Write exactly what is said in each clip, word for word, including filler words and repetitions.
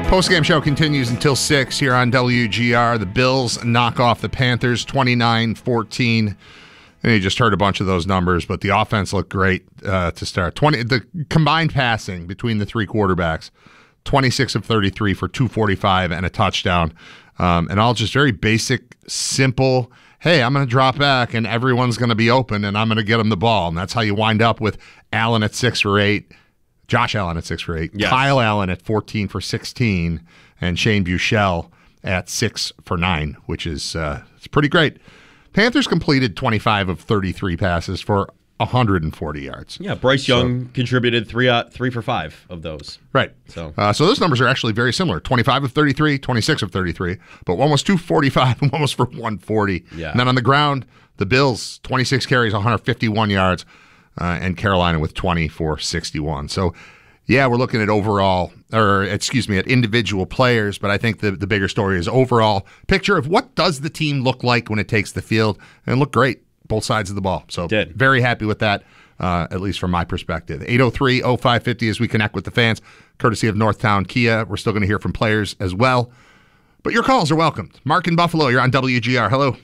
Postgame show continues until six here on W G R. The Bills knock off the Panthers twenty-nine fourteen. And you just heard a bunch of those numbers, but the offense looked great uh, to start. twenty The combined passing between the three quarterbacks, twenty-six of thirty-three for two forty-five and a touchdown. Um, and all just very basic, simple, hey, I'm going to drop back and everyone's going to be open and I'm going to get them the ball. And that's how you wind up with Allen at six for eight. Josh Allen at six for eight, yes. Kyle Allen at fourteen for sixteen, and Shane Buechele at six for nine, which is uh, it's pretty great. Panthers completed twenty-five of thirty-three passes for one hundred forty yards. Yeah, Bryce Young so, contributed three uh, three for five of those. Right. So uh, so those numbers are actually very similar. twenty-five of thirty-three, twenty-six of thirty-three, but one was two forty-five and one was for one forty. Yeah. And then on the ground, the Bills, twenty-six carries, one hundred fifty-one yards. Uh, and Carolina with twenty for sixty-one. So, yeah, we're looking at overall, or excuse me, at individual players, but I think the, the bigger story is overall picture of what does the team look like when it takes the field, and it looked great, both sides of the ball. So, Did. very happy with that, uh, at least from my perspective. eight oh three oh five fifty as we connect with the fans, courtesy of Northtown Kia. We're still going to hear from players as well, but your calls are welcomed. Mark in Buffalo, you're on W G R. Hello.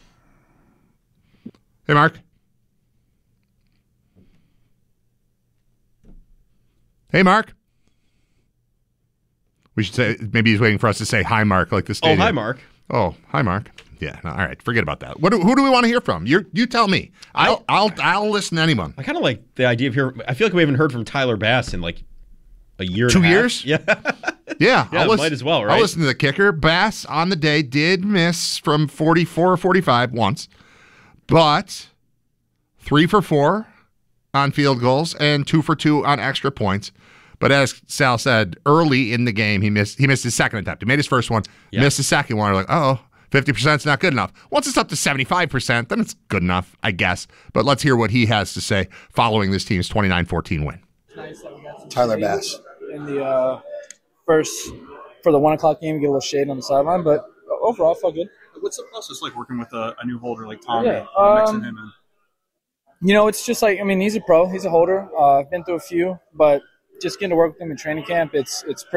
Hey, Mark. Hey, Mark. We should say, maybe he's waiting for us to say hi, Mark, like the stadium. Oh, hi, Mark. Oh, hi, Mark. Yeah, no, all right, forget about that. What do, who do we want to hear from? You you tell me. I'll I, I'll I'll listen to anyone. I kind of like the idea of hearing. I feel like we haven't heard from Tyler Bass in like a year. Two and a years? Half. Yeah. yeah, yeah, I'll listen, might as well, right? I'll listen to the kicker. Bass on the day did miss from forty-four or forty-five once, but three for four on field goals and two for two on extra points. But as Sal said, early in the game, he missed he missed his second attempt. He made his first one, yeah. missed his second one. We're like, oh, fifty percent is not good enough. Once it's up to seventy-five percent, then it's good enough, I guess. But let's hear what he has to say following this team's twenty-nine fourteen win. Tyler Bass. In the uh, first, for the one o'clock game, get a little shade on the sideline, but overall, I felt good. What's the process like working with a, a new holder like Tom yeah, and um, mixing him in? You know, it's just like, I mean, he's a pro. He's a holder. Uh, I've been through a few, but just getting to work with him in training camp, it's it's pretty